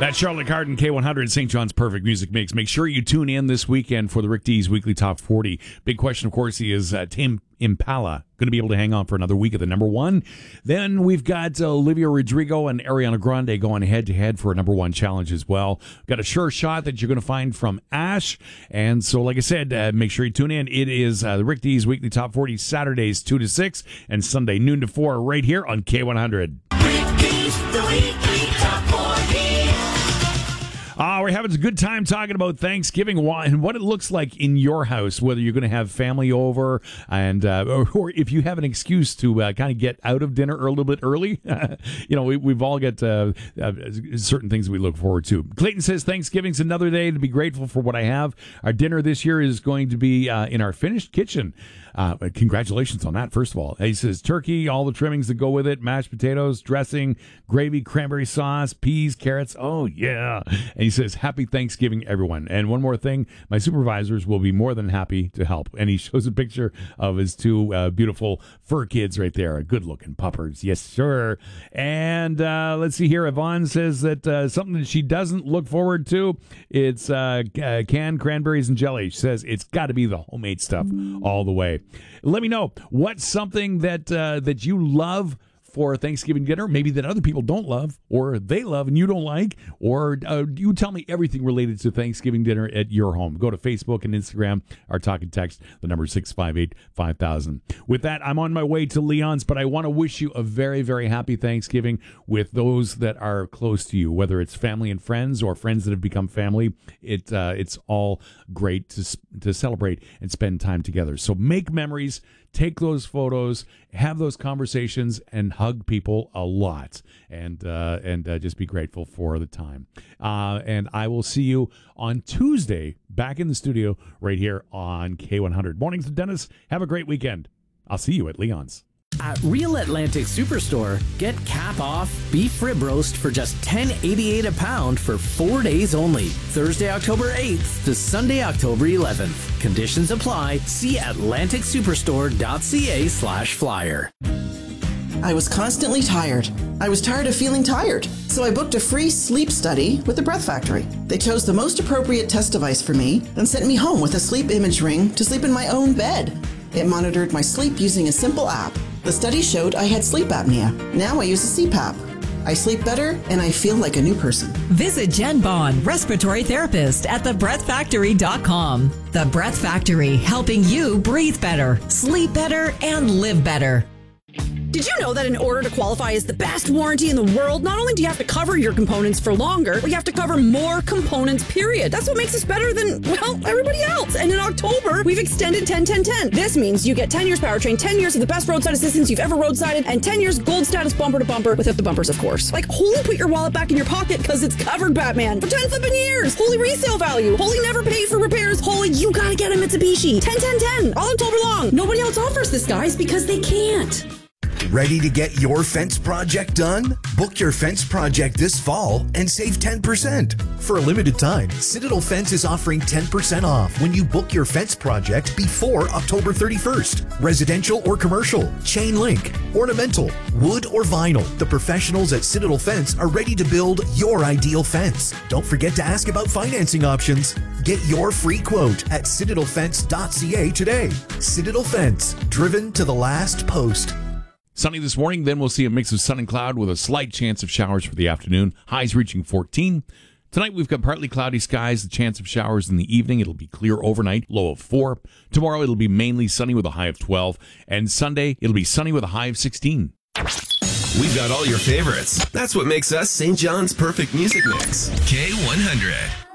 That's Charlotte Cardin, K100, St. John's Perfect Music Mix. Make sure you tune in this weekend for the Rick D's Weekly Top 40. Big question, of course, is Tame Impala going to be able to hang on for another week at the number one? Then we've got Olivia Rodrigo and Ariana Grande going head-to-head for a number one challenge as well. Got a sure shot that you're going to find from Ash. And so, like I said, make sure you tune in. It is the Rick D's Weekly Top 40, Saturdays 2 to 6, and Sunday noon to 4 right here on K100. Rick D's the Weekly Top 40. We're having a good time talking about Thanksgiving and what it looks like in your house, whether you're going to have family over and or if you have an excuse to kind of get out of dinner a little bit early. We've all got certain things we look forward to. Clayton says Thanksgiving's another day to be grateful for what I have. Our dinner this year is going to be in our finished kitchen. Congratulations on that, first of all. He says turkey, all the trimmings that go with it, mashed potatoes, dressing, gravy, cranberry sauce, peas, carrots. Oh, yeah. And he says, happy Thanksgiving, everyone. And one more thing, my supervisors will be more than happy to help. And he shows a picture of his two beautiful fur kids right there. Good-looking puppers. Yes, sir. And let's see here. Yvonne says that something that she doesn't look forward to, it's canned cranberries and jelly. She says it's got to be the homemade stuff all the way. Let me know what's something that you love for Thanksgiving dinner, maybe that other people don't love, or they love and you don't like, or you tell me everything related to Thanksgiving dinner at your home. Go to Facebook and Instagram, or talk and text, the number 658-5000. With that, I'm on my way to Leon's, but I want to wish you a very, very happy Thanksgiving with those that are close to you, whether it's family and friends or friends that have become family. It's all great to celebrate and spend time together. So make memories, take those photos, have those conversations, and hug people a lot, and just be grateful for the time. And I will see you on Tuesday back in the studio right here on K100. Mornings to Dennis. Have a great weekend. I'll see you at Leon's. At Real Atlantic Superstore, get cap off beef rib roast for just $10.88 a pound for 4 days only. Thursday, October 8th to Sunday, October 11th. Conditions apply. See atlanticsuperstore.ca/flyer. I was constantly tired. I was tired of feeling tired. So I booked a free sleep study with the Breath Factory. They chose the most appropriate test device for me, then sent me home with a sleep image ring to sleep in my own bed. It monitored my sleep using a simple app. The study showed I had sleep apnea. Now I use a CPAP. I sleep better and I feel like a new person. Visit Jen Bond, respiratory therapist at thebreathfactory.com. The Breath Factory, helping you breathe better, sleep better, and live better. Did you know that in order to qualify as the best warranty in the world, not only do you have to cover your components for longer, but you have to cover more components, period. That's what makes us better than, well, everybody else. And in October, we've extended 10-10-10. This means you get 10 years powertrain, 10 years of the best roadside assistance you've ever roadsided, and 10 years gold status bumper to bumper without the bumpers, of course. Like, holy, put your wallet back in your pocket because it's covered, Batman, for 10 flipping years. Holy resale value. Holy never paid for repairs. Holy, you gotta get a Mitsubishi. 10-10-10. All October long. Nobody else offers this, guys, because they can't. Ready to get your fence project done? Book your fence project this fall and save 10%. For a limited time, Citadel Fence is offering 10% off when you book your fence project before October 31st. Residential or commercial, chain link, ornamental, wood or vinyl. The professionals at Citadel Fence are ready to build your ideal fence. Don't forget to ask about financing options. Get your free quote at citadelfence.ca today. Citadel Fence, driven to the last post. Sunny this morning, then we'll see a mix of sun and cloud with a slight chance of showers for the afternoon. Highs reaching 14. Tonight we've got partly cloudy skies, the chance of showers in the evening. It'll be clear overnight, low of 4. Tomorrow it'll be mainly sunny with a high of 12. And Sunday it'll be sunny with a high of 16. We've got all your favorites. That's what makes us St. John's Perfect Music Mix. K100.